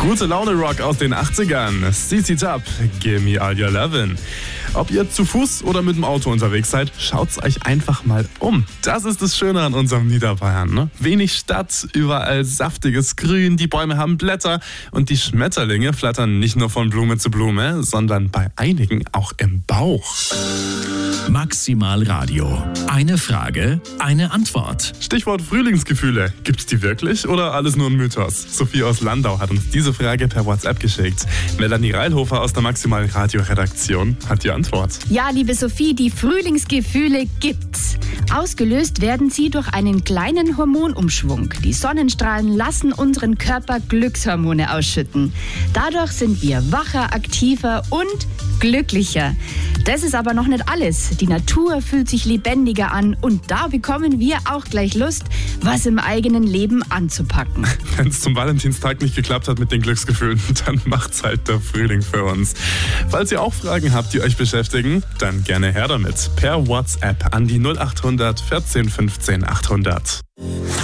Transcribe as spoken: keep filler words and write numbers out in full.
Gute Laune-Rock aus den achtzigern. C C Top, Give Me All Your Lovin'. Ob ihr zu Fuß oder mit dem Auto unterwegs seid, schaut's euch einfach mal um. Das ist das Schöne an unserem Niederbayern. Ne? Wenig Stadt, überall saftiges Grün, die Bäume haben Blätter und die Schmetterlinge flattern nicht nur von Blume zu Blume, sondern bei einigen auch im Bauch. Maximal Radio. Eine Frage, eine Antwort. Stichwort Frühlingsgefühle. Gibt's die wirklich oder alles nur ein Mythos? Sophie aus Landau hat uns diese Frage per WhatsApp geschickt. Melanie Reilhofer aus der Maximal Radio Redaktion hat die Antwort. Ja, liebe Sophie, die Frühlingsgefühle gibt's. Ausgelöst werden sie durch einen kleinen Hormonumschwung. Die Sonnenstrahlen lassen unseren Körper Glückshormone ausschütten. Dadurch sind wir wacher, aktiver und glücklicher. Das ist aber noch nicht alles. Die Natur fühlt sich lebendiger an und da bekommen wir auch gleich Lust, was im eigenen Leben anzupacken. Wenn es zum Valentinstag nicht geklappt hat mit den Glücksgefühlen, dann macht's halt der Frühling für uns. Falls ihr auch Fragen habt, die euch beschäftigen, dann gerne her damit. Per WhatsApp an die null acht hundert vierzehn fünfzehn achthundert.